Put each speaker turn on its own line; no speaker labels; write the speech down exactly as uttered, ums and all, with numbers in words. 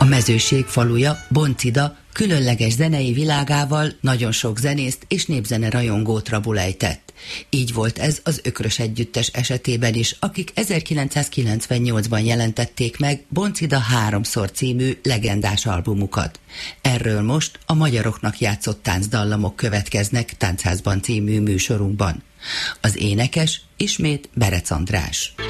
mezőség faluja, Boncida különleges zenei világával nagyon sok zenészt és népzene rajongót rabul ejtett. Így volt ez az Ökrös Együttes esetében is, akik ezerkilencszázkilencvennyolcban jelentették meg Boncida háromszor című legendás albumukat. Erről most a magyaroknak játszott táncdallamok következnek Táncházban című műsorunkban. Az énekes ismét Berec András.